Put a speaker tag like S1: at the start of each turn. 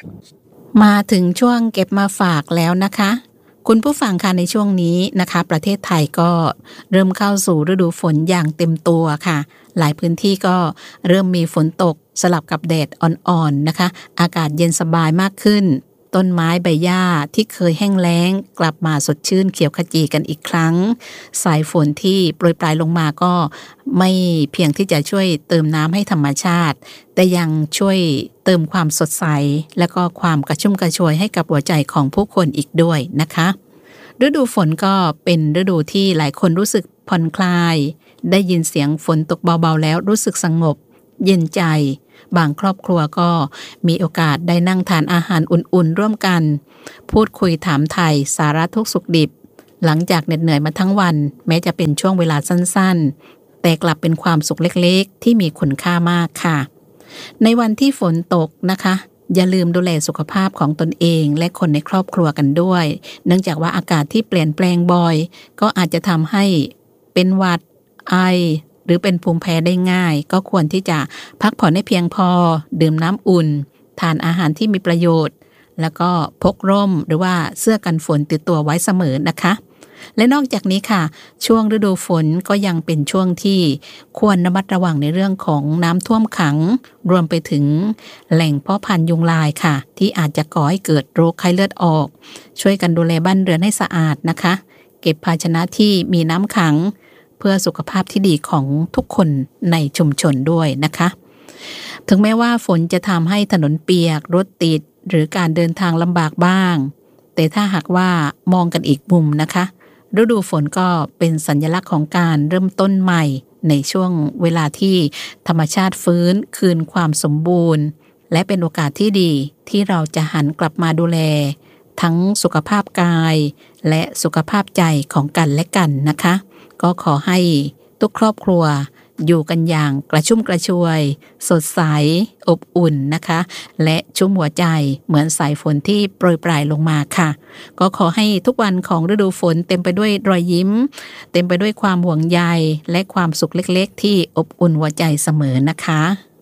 S1: มาถึงช่วงเก็บมาฝากแล้วนะคะคุณผู้ฟังค่ะในช่วงนี้นะคะประเทศไทยก็เริ่มเข้าสู่ฤดูฝนอย่างเต็มตัวค่ะหลายพื้นที่ก็เริ่มมีฝนตกสลับกับแดดอ่อนๆนะคะอากาศเย็นสบายมากขึ้นต้นไม้ใบหญ้าที่เคยแห้งแล้งกลับมาสดชื่นเขียวขจีกันอีกครั้งสายฝนที่โปรยปลายลงมาก็ไม่เพียงที่จะช่วยเติมน้ำให้ธรรมชาติแต่ยังช่วยเติมความสดใสและก็ความกระชุ่มกระชวยให้กับหัวใจของผู้คนอีกด้วยนะคะฤดูฝนก็เป็นฤดูที่หลายคนรู้สึกผ่อนคลายได้ยินเสียงฝนตกเบาๆแล้วรู้สึกสงบเย็นใจบางครอบครัวก็มีโอกาสได้นั่งทานอาหารอุ่นๆร่วมกันพูดคุยถามไถ่สารทุกข์สุขดิบหลังจากเหน็ดเหนื่อยมาทั้งวันแม้จะเป็นช่วงเวลาสั้นๆแต่กลับเป็นความสุขเล็กๆที่มีคุณค่ามากค่ะในวันที่ฝนตกนะคะอย่าลืมดูแลสุขภาพของตนเองและคนในครอบครัวกันด้วยเนื่องจากว่าอากาศที่เปลี่ยนแปลงบ่อยก็อาจจะทำให้เป็นหวัดไอหรือเป็นภูมิแพ้ได้ง่ายก็ควรที่จะพักผ่อนให้เพียงพอดื่มน้ำอุ่นทานอาหารที่มีประโยชน์แล้วก็พกร่มหรือว่าเสื้อกันฝนติดตัวไว้เสมอนะคะและนอกจากนี้ค่ะช่วงฤดูฝนก็ยังเป็นช่วงที่ควรระมัดระวังในเรื่องของน้ำท่วมขังรวมไปถึงแหล่งเพาะพันธุ์ยุงลายค่ะที่อาจจะก่อให้เกิดโรคไข้เลือดออกช่วยกันดูแลบ้านเรือนให้สะอาดนะคะเก็บภาชนะที่มีน้ำขังเพื่อสุขภาพที่ดีของทุกคนในชุมชนด้วยนะคะถึงแม้ว่าฝนจะทำให้ถนนเปียกรถติดหรือการเดินทางลำบากบ้างแต่ถ้าหากว่ามองกันอีกมุมนะคะฤดูฝนก็เป็นสัญลักษณ์ของการเริ่มต้นใหม่ในช่วงเวลาที่ธรรมชาติฟื้นคืนความสมบูรณ์และเป็นโอกาสที่ดีที่เราจะหันกลับมาดูแลทั้งสุขภาพกายและสุขภาพใจของกันและกันนะคะก็ขอให้ทุกครอบครัวอยู่กันอย่างกระชุ่มกระชวยสดใสอบอุ่นนะคะและชุ่มหัวใจเหมือนสายฝนที่โปรยปลายลงมาค่ะก็ขอให้ทุกวันของฤดูฝนเต็มไปด้วยรอยยิ้มเต็มไปด้วยความห่วงใยและความสุขเล็กๆที่อบอุ่นหัวใจเสมอนะคะ